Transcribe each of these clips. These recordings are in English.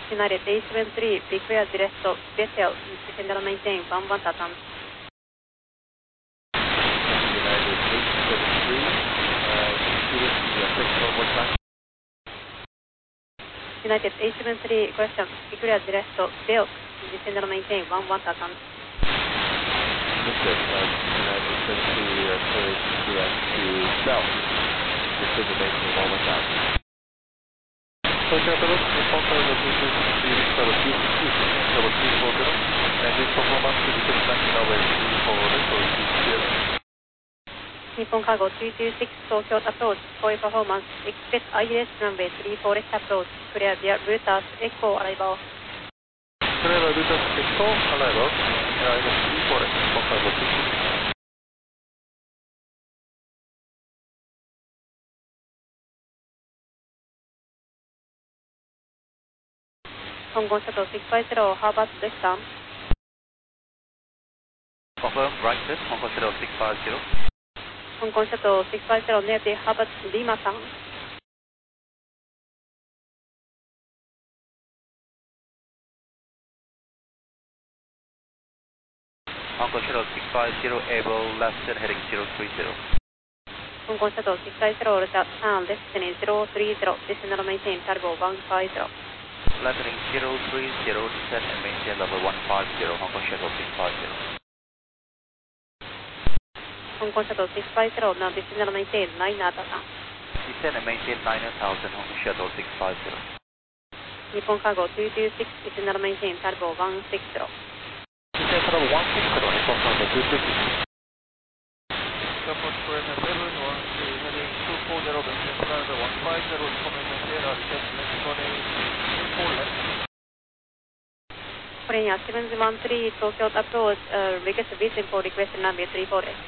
United 873, be clear direct to Bethel, descend and maintain 11 Tatam. United 873, repeat the question one more time. United 873, question, be clear direct to Bell, descend and maintain 11 Tatam. Understood. United 873, clear direct to Bell, descend and maintain 11,000. Approach approach, response level 223, level 260, level 240, engine performance to descend landing runway 34 left or 20. Nippon Cargo 226, Tokyo approach, Koi performance, expect ILS runway 34 left approach, clear via Reuters, Echo arrival. Clear via Reuters, Echo arrival, ILS 34 left, Nippon Cargo 226. Hongkong Shuttle 650, Harvard Lexan. Confirm, right set, Hongkong Shuttle 650. Hongkong Shuttle 650, native Harvard Lima San. Hongkong Shuttle 650, able left set heading 030. Hongkong Shuttle 650, roger, turn left heading 030, descend and maintain turbo 150. Left heading 030, descend and maintain level 150, Hongkong Shuttle 650. Hongkong Shuttle 650, now descend and maintain 9,000. Descend and maintain 9,000, Hongkong Shuttle 650. Nippon Cargo 226, descend and maintain turbo 160. Descend turbo 160, Nippon Cargo 226. Approach parameter 713, heading 240, maintain parameter 150, information data, set next runway 34 left. Korea 713, Tokyo approach, request vision for request runway 34 left.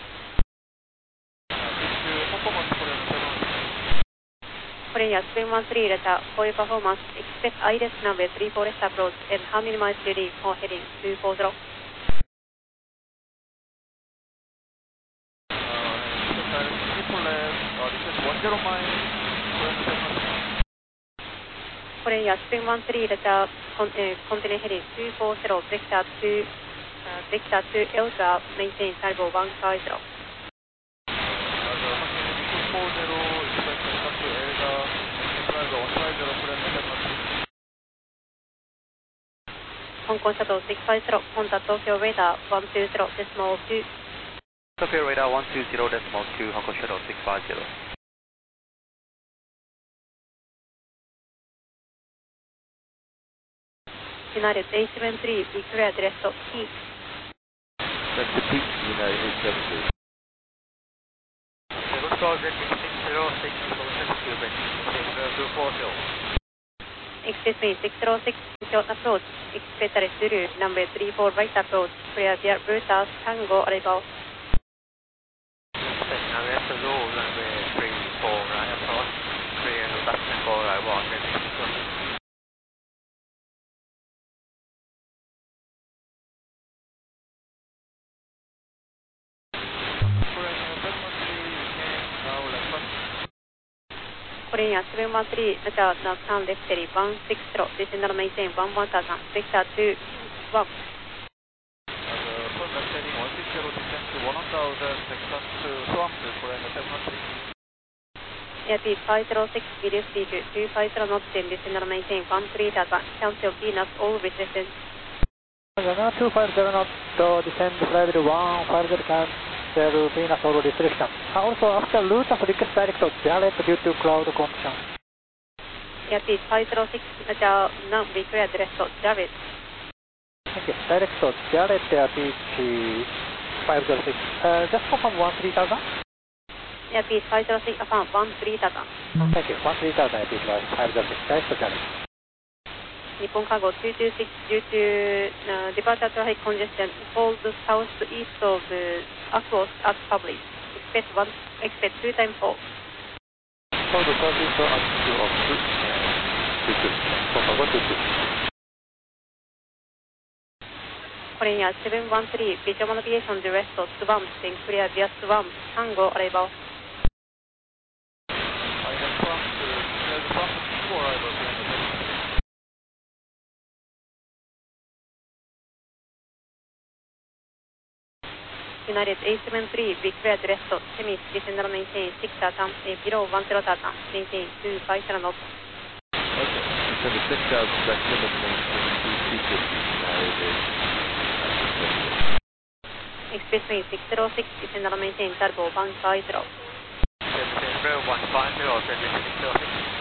Performance parameter 713. Korea 713, letter, Koi performance, expect ILS runway 34 left approach, and how many miles relief for heading 240? Korea 713, letter, continue heading 240, vector 2 Elsa, maintain turbo 150. Hongkong Shuttle 650, contact Tokyo radar 120.2. Tokyo radar 120.2, Hongkong Shuttle 650. United 873, be clear direct to P. That's the peak, United 873. Good call, Jet 606, Quebec, 240. Excuse me, 606, short approach, expect through number 34 right approach, clear via Reuters, Tango arrival. Navigator Zulu, runway 34 right approach, clear Reuters, Tango arrival, and then 620. Korea 713, letter, now turn left heading 160, descend and maintain 11,000, vector 2 1. Turn left heading 160, descend to 1,000, vector to Swamp, Korea 713. Airspeed 506, video speed 250 knots, descend and maintain 13,000, cancel VNAV all resistance. Now 250 knots, descend flight 150 cancel Venus all restriction. Also after route of request direct to Jarrett due to cloud condition. Airspeed 506, letter, now be clear direct to Jarrett. Thank you. Direct to Jarrett airspeed 506. Just confirm 13,000. Airspeed 506, affirm 13,000. Thank you. 13,000 airspeed 506. Direct to Jarrett. Nippon Cargo 226, due to departure traffic congestion, hold southeast of Aquos as published. Expect 2 times 4. Hold the southeast of Aquos, Nippon Cargo 226. Korea 713, visual navigation direct to Swamp, then clear via Swamp, Tango arrival. United A73, be clear to rest. Semis, descend and maintain 6 tartan, below 10 tartan, maintain 250 knots. Okay, descend to 6,000 section and maintain 250. United Expressway 606, descend and maintain turbo 150. Expressway 150, descend 606.